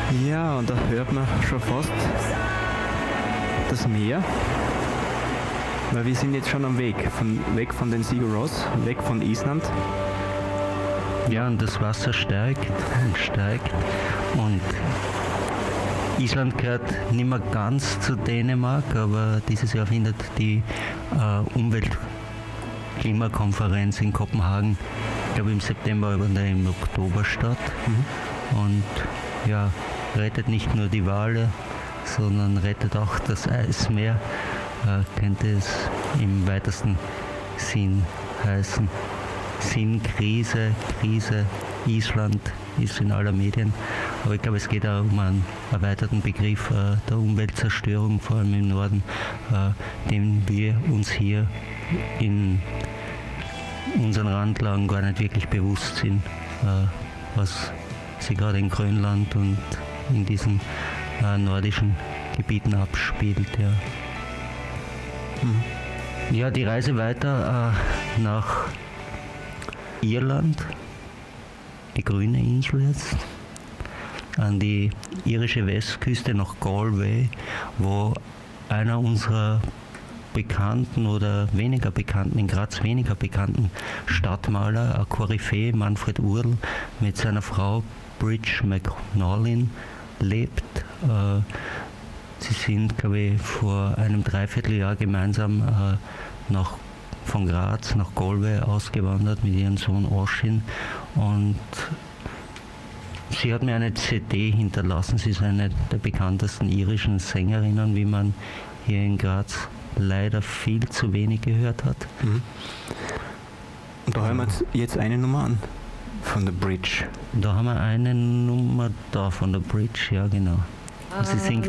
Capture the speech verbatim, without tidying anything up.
Ja, und da hört man schon fast das Meer, weil wir sind jetzt schon am Weg, von, weg von den Sigur Rós, weg von Island. Ja, und das Wasser steigt und steigt und Island gehört nicht mehr ganz zu Dänemark, aber dieses Jahr findet die äh, Umwelt-Klimakonferenz in Kopenhagen, ich glaube im September oder im Oktober statt. Mhm. Und ja, rettet nicht nur die Wale, sondern rettet auch das Eismeer, äh, könnte es im weitesten Sinn heißen. Sinn, Krise, Krise, Island ist in aller Medien, aber ich glaube, es geht auch um einen erweiterten Begriff äh, der Umweltzerstörung, vor allem im Norden, äh, den wir uns hier in unseren Randlagen gar nicht wirklich bewusst sind, äh, was sich gerade in Grönland und in diesen äh, nordischen Gebieten abspielt. Ja, mhm. Ja, die Reise weiter äh, nach Irland, die grüne Insel jetzt, an die irische Westküste nach Galway, wo einer unserer bekannten oder weniger bekannten, in Graz weniger bekannten Stadtmaler, ein Koryphäe, Manfred Url, mit seiner Frau Bridge McNaughton lebt. Sie sind, glaube ich, vor einem Dreivierteljahr gemeinsam nach von Graz nach Galway ausgewandert mit ihrem Sohn Oisin, und sie hat mir eine C D hinterlassen. Sie ist eine der bekanntesten irischen Sängerinnen, wie man hier in Graz leider viel zu wenig gehört hat. Mhm. Und da hören wir jetzt eine Nummer an von The Bridge. Da haben wir eine Nummer da von The Bridge, ja genau. Sie singt